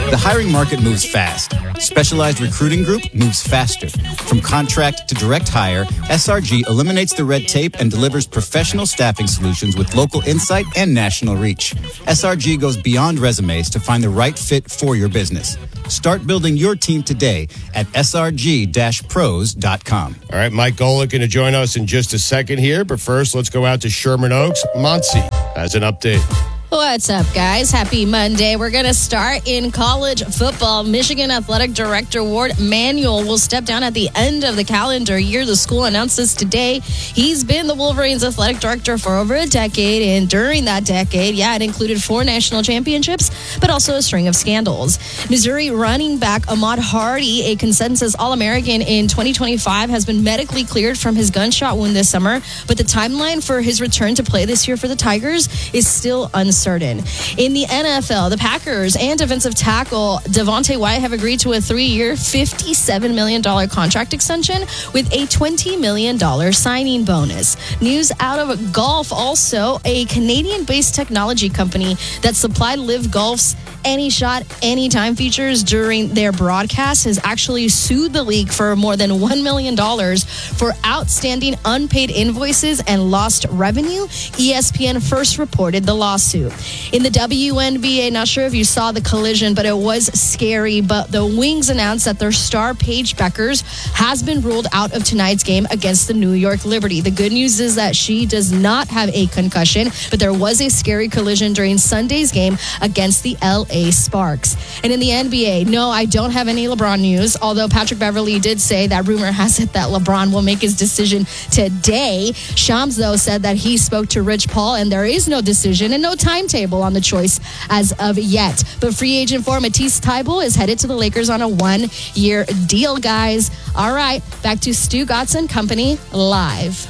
The hiring market moves fast. Specialized Recruiting Group moves faster. From contract to direct hire, SRG eliminates the red tape and delivers professional staffing solutions with local insight and national reach. SRG goes beyond resumes to find the right fit for your business. Start building your team today at srg-pros.com. All right, Mike Golick going to join us in just a second here, but first let's go out to Sherman Oaks. Monty has an update. What's up, guys? Happy Monday. We're going to start in college football. Michigan Athletic Director Ward Manuel will step down at the end of the calendar year. The school announced this today. He's been the Wolverines athletic director for over a decade, and during that decade, it included 4 national championships, but also a string of scandals. Missouri running back Ahmad Hardy, a consensus All-American in 2025, has been medically cleared from his gunshot wound this summer, but the timeline for his return to play this year for the Tigers is still uncertain. In the NFL, the Packers and defensive tackle Devontae Wyatt have agreed to a 3-year, $57 million contract extension with a $20 million signing bonus. News out of golf also, a Canadian-based technology company that supplied Live Golf's Any Shot, Anytime features during their broadcast has actually sued the league for more than $1 million for outstanding unpaid invoices and lost revenue. ESPN first reported the lawsuit. In the WNBA, not sure if you saw the collision, but it was scary. But the Wings announced that their star Paige Beckers has been ruled out of tonight's game against the New York Liberty. The good news is that she does not have a concussion, but there was a scary collision during Sunday's game against the LA Sparks. And in the NBA, no, I don't have any LeBron news, although Patrick Beverley did say that rumor has it that LeBron will make his decision today. Shams, though, said that he spoke to Rich Paul and there is no decision and no timetable on the choice as of yet. But free agent for Matisse Thybulle is headed to the Lakers on a 1-year deal, guys. All right, back to Stu Gatz and Company live.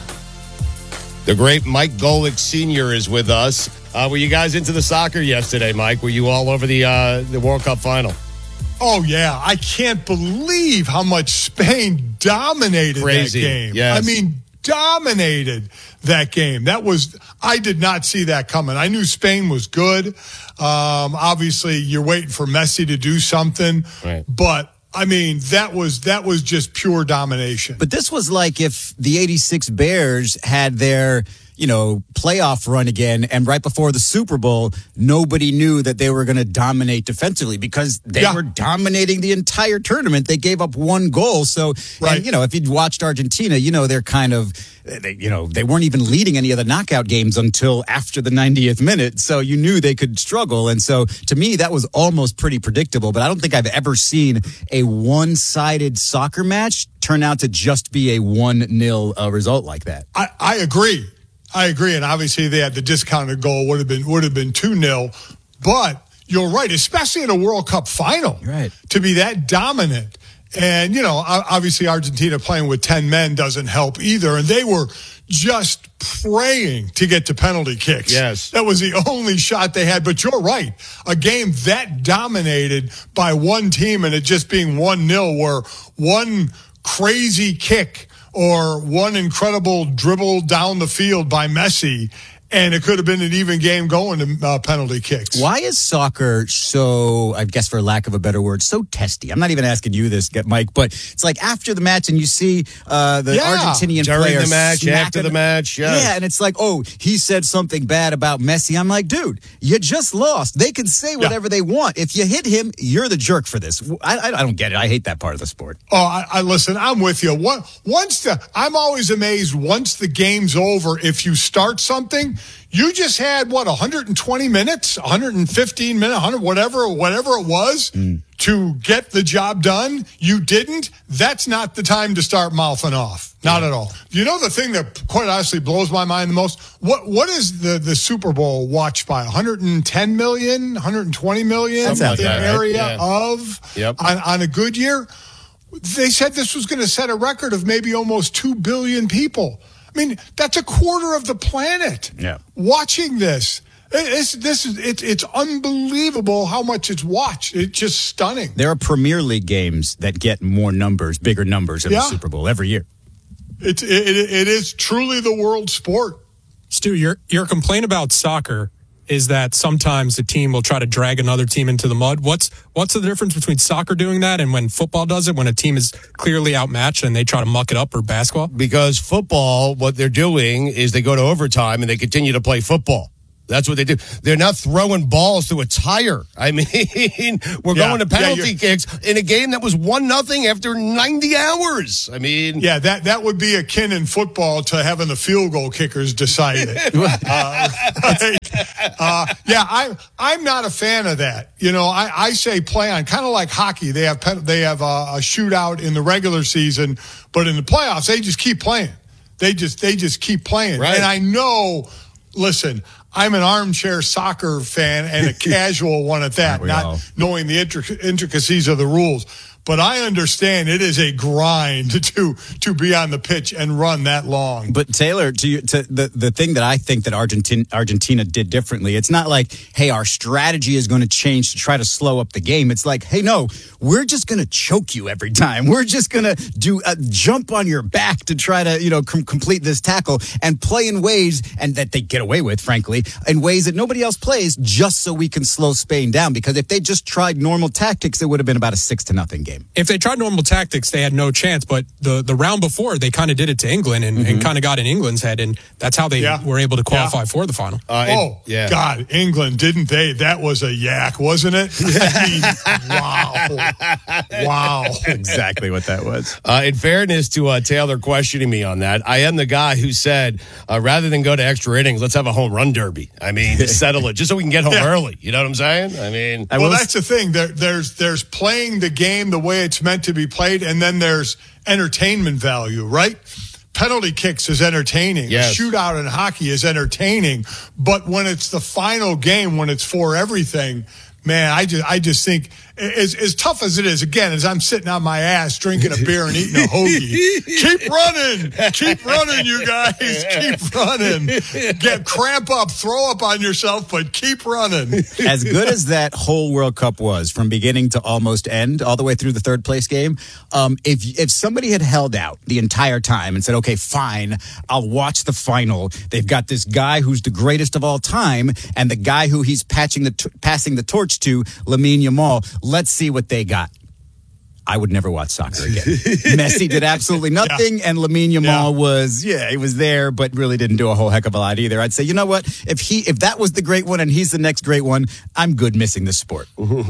The great Mike Golick Sr. is with us. Were you guys into the soccer yesterday, Mike? Were you all over the World Cup final? Oh, yeah. I can't believe how much Spain dominated that game. Yes. I mean, dominated that game. I did not see that coming. I knew Spain was good. Obviously, you're waiting for Messi to do something. Right. But, I mean, that was just pure domination. But this was like if the 86 Bears had their playoff run again, and right before the Super Bowl, nobody knew that they were going to dominate defensively because they were dominating the entire tournament. They gave up 1 goal. So, right. And, if you'd watched Argentina, they're kind of, they weren't even leading any of the knockout games until after the 90th minute. So you knew they could struggle. And so to me, that was almost pretty predictable. But I don't think I've ever seen a one-sided soccer match turn out to just be a 1-0 result like that. I agree. And obviously they had the discounted goal would have been 2-0. But you're right, especially in a World Cup final, right, to be that dominant. And, obviously Argentina playing with 10 men doesn't help either. And they were just praying to get to penalty kicks. Yes. That was the only shot they had. But you're right. A game that dominated by one team and it just being 1-0 where one crazy kick or one incredible dribble down the field by Messi, and it could have been an even game going to penalty kicks. Why is soccer so, I guess for lack of a better word, so testy? I'm not even asking you this, Mike, but it's like after the match and you see the Argentinian during player the match, after the match. Yeah, and it's like, oh, he said something bad about Messi. I'm like, dude, you just lost. They can say whatever they want. If you hit him, you're the jerk for this. I don't get it. I hate that part of the sport. Oh, I listen, I'm with you. I'm always amazed once the game's over, if you start something, you just had, 120 minutes, 115 minutes, 100, whatever it was to get the job done. You didn't. That's not the time to start mouthing off. Not at all. The thing that quite honestly blows my mind the most? What is the Super Bowl watched by? 110 million, 120 million in the area of on a good year? They said this was going to set a record of maybe almost 2 billion people. I mean, that's a quarter of the planet watching this. It's unbelievable how much it's watched. It's just stunning. There are Premier League games that get more numbers, bigger numbers in the Super Bowl every year. It is truly the world sport. Stu, your complaint about soccer is that sometimes a team will try to drag another team into the mud. What's the difference between soccer doing that and when football does it, when a team is clearly outmatched and they try to muck it up, or basketball? Because football, what they're doing is they go to overtime and they continue to play football. That's what they do. They're not throwing balls through a tire. I mean, we're going to penalty kicks in a game that was 1-0 after 90 hours. I mean, that would be akin in football to having the field goal kickers decide it. I'm not a fan of that. You know, I say play on, kind of like hockey. They have a shootout in the regular season, but in the playoffs they just keep playing. They just keep playing. Right. And I know. Listen, I'm an armchair soccer fan and a casual one at that, not knowing the intricacies of the rules. But I understand it is a grind to be on the pitch and run that long. But Taylor, to the thing that I think that Argentina did differently, it's not like, hey, our strategy is going to change to try to slow up the game. It's like, hey, no, we're just going to choke you every time. We're just going to do a jump on your back to try to, complete this tackle and play in ways and that they get away with, frankly, in ways that nobody else plays, just so we can slow Spain down. Because if they just tried normal tactics, it would have been about a 6-0 game. If they tried normal tactics, they had no chance. But the round before, they kind of did it to England and kind of got in England's head, and that's how they were able to qualify for the final. God, England, didn't they? That was a yak, wasn't it? I mean, wow. Exactly what that was. In fairness to Taylor questioning me on that, I am the guy who said, rather than go to extra innings, let's have a home run derby. I mean, to settle it, just so we can get home early. You know what I'm saying? I mean, that's the thing. There's playing the game the way it's meant to be played, and then there's entertainment value, right? Penalty kicks is entertaining. Yes. A shootout in hockey is entertaining. But when it's the final game, when it's for everything, man, I just think as tough as it is, again, as I'm sitting on my ass drinking a beer and eating a hoagie, keep running, you guys, keep running. Get cramp up, throw up on yourself, but keep running. As good as that whole World Cup was, from beginning to almost end, all the way through the third place game, if somebody had held out the entire time and said, okay, fine, I'll watch the final. They've got this guy who's the greatest of all time, and the guy who he's passing the torch to, Lamine Yamal. Let's see what they got. I would never watch soccer again. Messi did absolutely nothing, and Lamine Yamal he was there, but really didn't do a whole heck of a lot either. I'd say, you know what? If that was the great one and he's the next great one, I'm good missing the sport.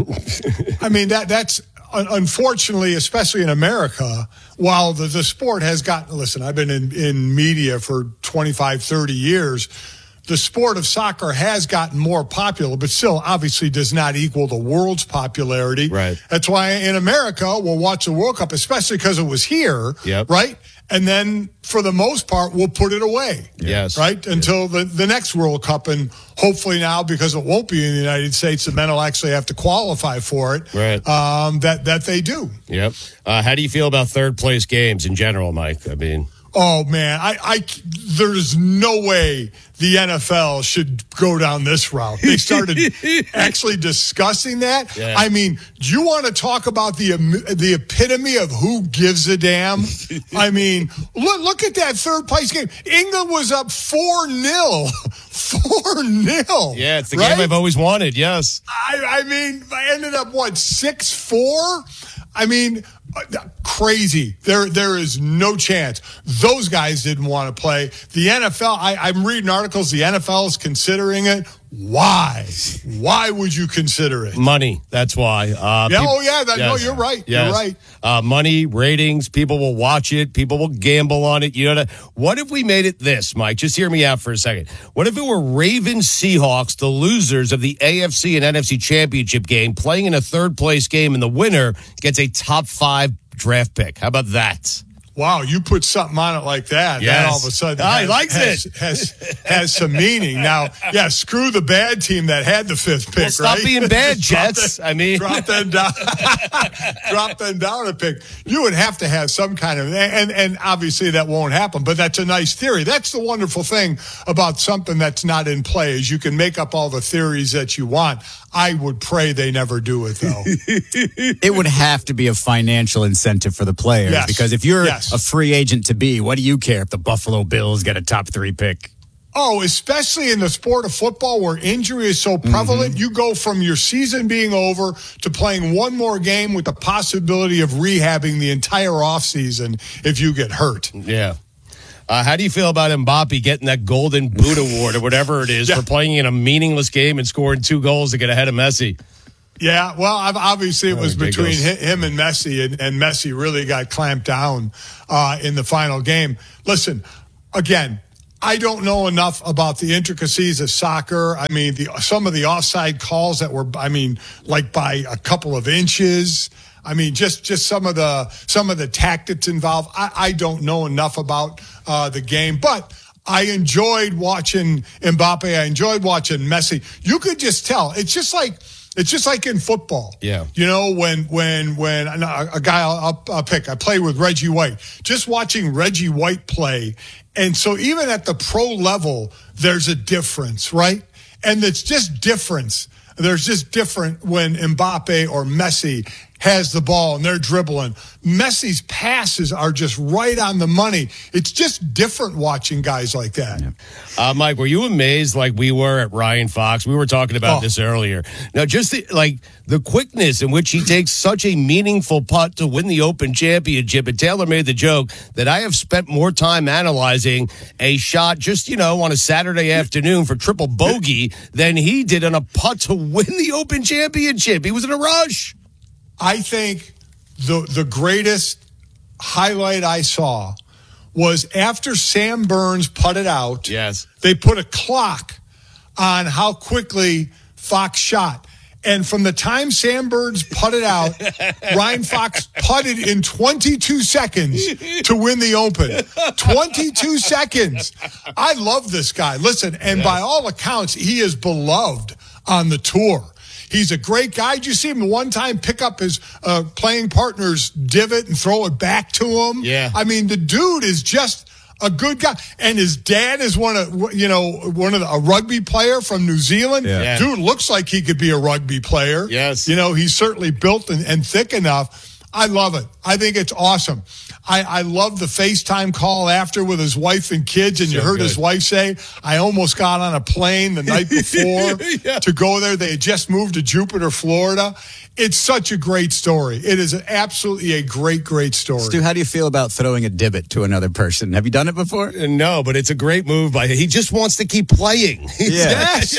I mean, that's unfortunately, especially in America, while the sport has gotten, listen, I've been in media for 25, 30 years. The sport of soccer has gotten more popular, but still obviously does not equal the world's popularity. Right. That's why in America, we'll watch the World Cup, especially because it was here. Yep. Right. And then for the most part, we'll put it away. Yes. Right. Until the next World Cup. And hopefully now, because it won't be in the United States, the men will actually have to qualify for it. Right. That they do. Yep. How do you feel about third place games in general, Mike? I mean, oh man, there's no way the NFL should go down this route. They started actually discussing that. Yeah. I mean, do you want to talk about the epitome of who gives a damn? I mean, look at that third place game. England was up 4-0. 4-0. Yeah, it's the game I've always wanted. Yes. I mean, I ended up 6-4. I mean, crazy. There is no chance. Those guys didn't want to play. The NFL, I'm reading articles, the NFL is considering it. Why? Why would you consider it? Money. That's why. No, you're right. Yes. You're right. Money, ratings, people will watch it. People will gamble on it. What if we made it this, Mike? Just hear me out for a second. What if it were Ravens Seahawks, the losers of the AFC and NFC championship game, playing in a third place game, and the winner gets a top 5 draft pick? How about that? Wow, you put something on it like that, yes. That all of a sudden he likes it. Has some meaning. Now, screw the bad team that had the 5th pick, well, stop being bad, Jets. Drop them down. Drop them down a pick. You would have to have some kind of, and obviously that won't happen, but that's a nice theory. That's the wonderful thing about something that's not in play, is you can make up all the theories that you want. I would pray they never do it, though. It would have to be a financial incentive for the players, because if you're a free agent to be, what do you care if the Buffalo Bills get a top 3 pick? Oh, especially in the sport of football where injury is so prevalent, you go from your season being over to playing one more game with the possibility of rehabbing the entire offseason if you get hurt. Yeah. How do you feel about Mbappe getting that Golden Boot Award or whatever it is for playing in a meaningless game and scoring 2 goals to get ahead of Messi? Yeah, well, obviously it was between him and Messi, and Messi really got clamped down in the final game. Listen, again, I don't know enough about the intricacies of soccer. I mean, some of the offside calls that were, like by a couple of inches. I mean, just some of the tactics involved. I don't know enough about the game, but I enjoyed watching Mbappe. I enjoyed watching Messi. You could just tell. It's just like in football. Yeah. You know, when a guy I'll pick, I played with Reggie White. Just watching Reggie White play. And so even at the pro level, there's a difference, right? And it's just difference. There's just different when Mbappe or Messi has the ball and they're dribbling. Messi's passes are just right on the money. It's just different watching guys like that. Yeah. Mike, were you amazed like we were at Ryan Fox? We were talking about this earlier. Now, just the quickness in which he takes such a meaningful putt to win the Open Championship. And Taylor made the joke that I have spent more time analyzing a shot just, on a Saturday afternoon for triple bogey than he did on a putt to win the Open Championship. He was in a rush. I think the greatest highlight I saw was after Sam Burns putted out. Yes. They put a clock on how quickly Fox shot. And from the time Sam Burns putted out, Ryan Fox putted in 22 seconds to win the Open. 22 seconds. I love this guy. Listen, and by all accounts, he is beloved on the tour. He's a great guy. Did you see him one time pick up his playing partner's divot and throw it back to him? Yeah. I mean, the dude is just a good guy. And his dad is a rugby player from New Zealand. Yeah. Dude looks like he could be a rugby player. Yes. He's certainly built and thick enough. I love it. I think it's awesome. I love the FaceTime call after with his wife and kids, and you heard his wife say, I almost got on a plane the night before to go there. They had just moved to Jupiter, Florida. It's such a great story. It is absolutely a great, great story. Stu, how do you feel about throwing a divot to another person? Have you done it before? No, but it's a great move by him. He just wants to keep playing. Yes.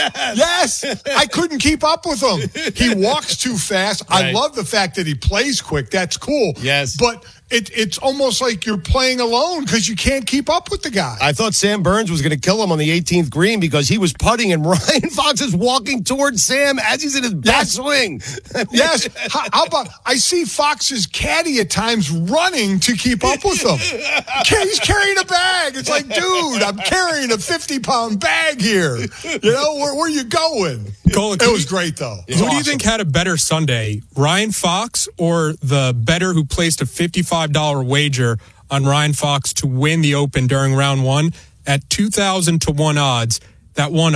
I couldn't keep up with him. He walks too fast. Right. I love the fact that he plays quick. That's cool. Yes. But it's almost like you're playing alone because you can't keep up with the guy. I thought Sam Burns was going to kill him on the 18th green because he was putting and Ryan Fox is walking towards Sam as he's in his backswing. Yes. How about I see Fox's caddy at times running to keep up with him. He's carrying a bag. It's like, dude, I'm carrying a 50-pound bag here. Where are you going? Colin, it was great, though. Who do you think had a better Sunday, Ryan Fox or the bettor who placed a $55 wager on Ryan Fox to win the Open during round 1 at 2,000 to 1 odds? That won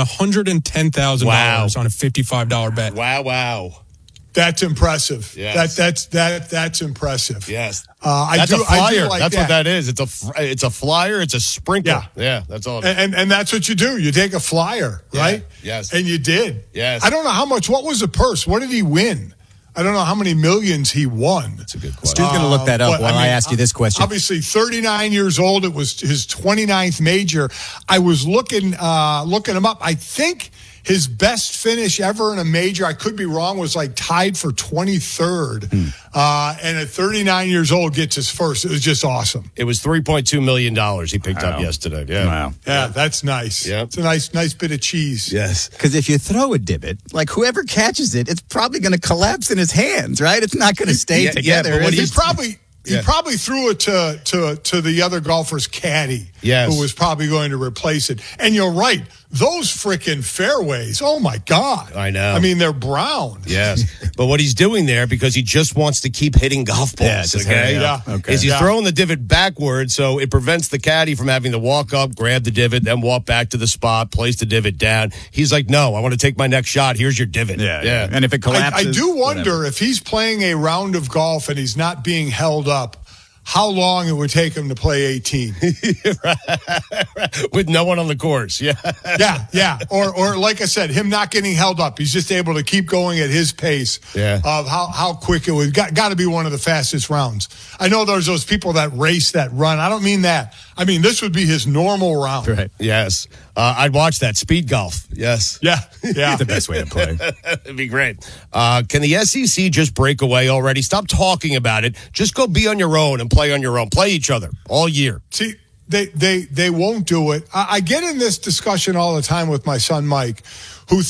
$110,000 on a $55 bet. Wow. That's impressive. Yes. That's impressive. Yes. That's a flyer. I do like that's what that is. It's a flyer. It's a sprinkle. Yeah. That's all. And that's what you do. You take a flyer, right? Yes. And you did. Yes. I don't know how much. What was the purse? What did he win? I don't know how many millions he won. That's a good question. Stu's going to look that up while I ask you this question. Obviously, 39 years old. It was his 29th major. I was looking him up. I think his best finish ever in a major, I could be wrong, was like tied for 23rd. And at 39 years old, gets his first. It was just awesome. It was $3.2 million he picked up yesterday. Yeah. Wow. Yeah, that's nice. Yeah. It's a nice bit of cheese. Yes. Because if you throw a divot, like whoever catches it, it's probably going to collapse in his hands, right? It's not going to stay together. But He probably threw it to the other golfer's caddy, who was probably going to replace it. And you're right. Those frickin' fairways, oh, my God. I know. I mean, they're brown. Yes. But what he's doing there, because he just wants to keep hitting golf balls, is he's throwing the divot backwards, so it prevents the caddy from having to walk up, grab the divot, then walk back to the spot, place the divot down. He's like, no, I want to take my next shot. Here's your divot. Yeah. And if it collapses. I do wonder if he's playing a round of golf and he's not being held up how long it would take him to play 18. With no one on the course. Yeah. Yeah. Or like I said, him not getting held up. He's just able to keep going at his pace of how quick it was. Got to be one of the fastest rounds. I know there's those people that race that run. I don't mean that. I mean, this would be his normal round. Right. Yes. I'd watch that. Speed golf. Yes. Yeah. The best way to play. It'd be great. Can the SEC just break away already? Stop talking about it. Just go be on your own and play on your own. Play each other all year. See, they won't do it. I get in this discussion all the time with my son Mike, who